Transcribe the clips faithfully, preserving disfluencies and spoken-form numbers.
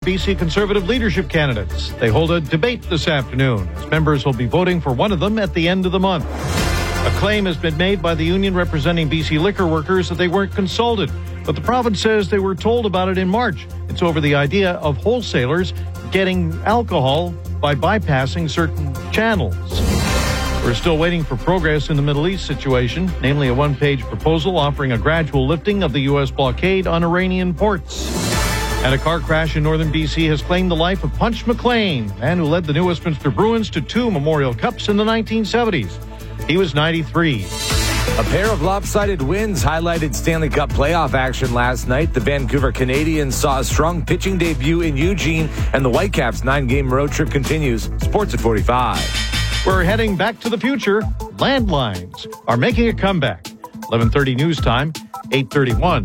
B C Conservative leadership candidates. They hold a debate this afternoon, as members will be voting for one of them at the end of the month. A claim has been made by the union representing B C liquor workers that they weren't consulted, but the province says they were told about it in March. It's over the idea of wholesalers getting alcohol by bypassing certain channels. We're still waiting for progress in the Middle East situation, namely a one-page proposal offering a gradual lifting of the U S blockade on Iranian ports. And a car crash in northern B C has claimed the life of Punch McLean, the man who led the New Westminster Bruins to two Memorial Cups in the nineteen seventies. He was ninety-three. A pair of lopsided wins highlighted Stanley Cup playoff action last night. The Vancouver Canadians saw a strong pitching debut in Eugene, and the Whitecaps' nine-game road trip continues. Sports at forty-five. We're heading back to the future. Landlines are making a comeback. eleven thirty news time, eight thirty-one.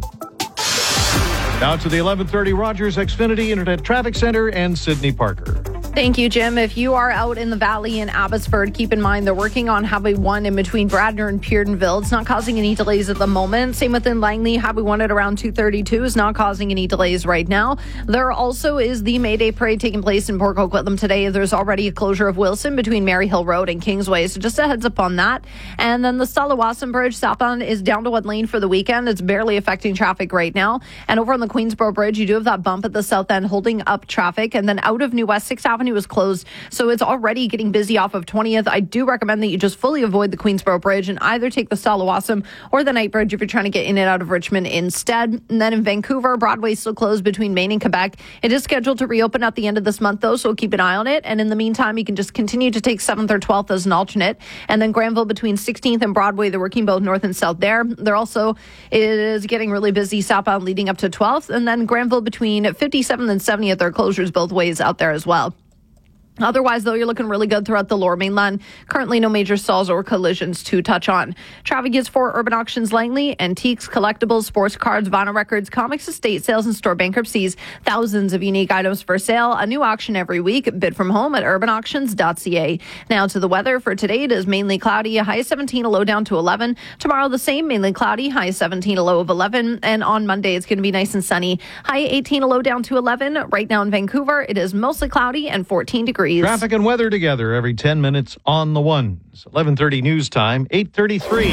Now to the eleven thirty Rogers Xfinity Internet Traffic Center and Sydney Parker. Thank you, Jim. If you are out in the valley in Abbotsford, keep in mind they're working on Highway one in between Bradner and Peardenville. It's not causing any delays at the moment. Same within Langley. Highway one at around two thirty-two is not causing any delays right now. There also is the May Day Parade taking place in Port Coquitlam today. There's already a closure of Wilson between Maryhill Road and Kingsway, so just a heads up on that. And then the Stella-Wasson Bridge southbound is down to one lane for the weekend. It's barely affecting traffic right now. And over on the Queensboro Bridge, you do have that bump at the south end holding up traffic. And then out of New West, sixth Avenue is closed, so it's already getting busy off of twentieth. I do recommend that you just fully avoid the Queensboro Bridge and either take the Stella-Wasson or the Night Bridge if you're trying to get in and out of Richmond instead. And then in Vancouver, Broadway still closed between Maine and Quebec. It is scheduled to reopen at the end of this month, though, so keep an eye on it. And in the meantime, you can just continue to take seventh or twelfth as an alternate. And then Granville between sixteenth and Broadway, they're working both north and south there. They're also, it is getting really busy southbound leading up to twelfth. And then Granville between fifty-seventh and seventieth, there are closures both ways out there as well. Otherwise, though, you're looking really good throughout the Lower Mainland. Currently, no major stalls or collisions to touch on. Traffic is for Urban Auctions Langley, antiques, collectibles, sports cards, vinyl records, comics, estate sales, and store bankruptcies. Thousands of unique items for sale. A new auction every week. Bid from home at urban auctions dot c a. Now to the weather for today. It is mainly cloudy. A high of seventeen, a low down to eleven. Tomorrow, the same, mainly cloudy. High of seventeen, a low of eleven. And on Monday, it's going to be nice and sunny. High eighteen, a low down to eleven. Right now in Vancouver, it is mostly cloudy and fourteen degrees. Traffic and weather together every ten minutes on the ones. eleven thirty news time, eight thirty-three.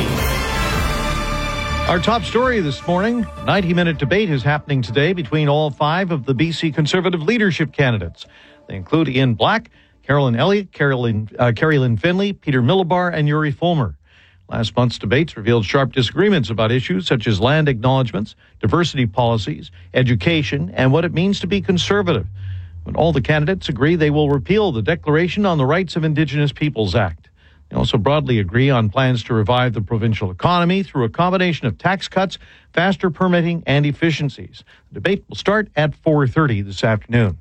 Our top story this morning, ninety-minute debate is happening today between all five of the B C Conservative leadership candidates. They include Ian Black, Carolyn Elliott, Carolyn, uh, Carrie Lynn Finley, Peter Millibar, and Yuri Fulmer. Last month's debates revealed sharp disagreements about issues such as land acknowledgements, diversity policies, education, and what it means to be conservative. But all the candidates agree they will repeal the Declaration on the Rights of Indigenous Peoples Act. They also broadly agree on plans to revive the provincial economy through a combination of tax cuts, faster permitting, and efficiencies. The debate will start at four thirty this afternoon.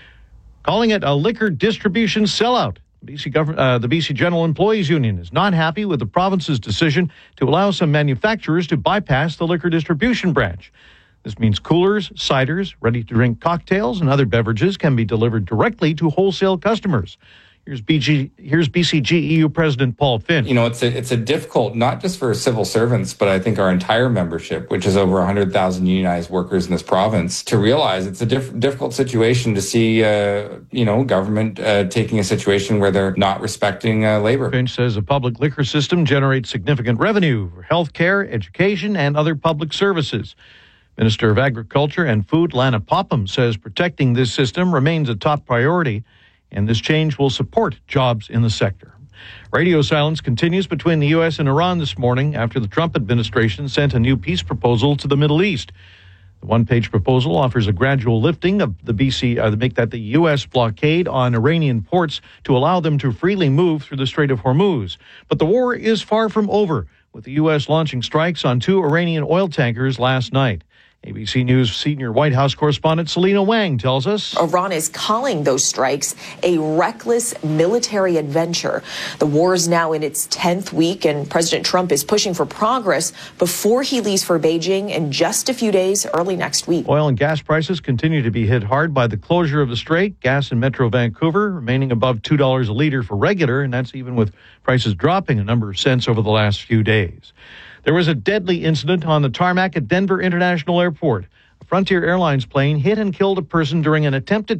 Calling it a liquor distribution sellout, B C Gov- uh, the B C General Employees Union is not happy with the province's decision to allow some manufacturers to bypass the liquor distribution branch. This means coolers, ciders, ready-to-drink cocktails, and other beverages can be delivered directly to wholesale customers. Here's B G, here's B C G E U President Paul Finn. You know, it's a, it's a difficult, not just for civil servants, but I think our entire membership, which is over one hundred thousand unionized workers in this province, to realize it's a diff- difficult situation to see, uh, you know, government uh, taking a situation where they're not respecting uh, labor. Finch says a public liquor system generates significant revenue for health care, education, and other public services. Minister of Agriculture and Food, Lana Popham, says protecting this system remains a top priority, and this change will support jobs in the sector. Radio silence continues between the U S and Iran this morning after the Trump administration sent a new peace proposal to the Middle East. The one-page proposal offers a gradual lifting of the B C, uh, make that the U S blockade on Iranian ports to allow them to freely move through the Strait of Hormuz. But the war is far from over, with the U S launching strikes on two Iranian oil tankers last night. A B C News senior White House correspondent Selena Wang tells us Iran is calling those strikes a reckless military adventure. The war is now in its tenth week, and President Trump is pushing for progress before he leaves for Beijing in just a few days, early next week. Oil and gas prices continue to be hit hard by the closure of the strait. Gas in Metro Vancouver remaining above two dollars a litre for regular, and that's even with prices dropping a number of cents over the last few days. There was a deadly incident on the tarmac at Denver International Airport. A Frontier Airlines plane hit and killed a person during an attempted